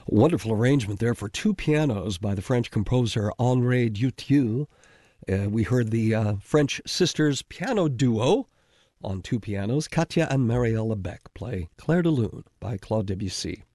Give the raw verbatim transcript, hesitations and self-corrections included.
Wonderful arrangement there for two pianos by the French composer Henri Dutilleux. Uh, we heard the uh, French sisters piano duo on two pianos. Katia and Marielle Beck play Clair de Lune by Claude Debussy.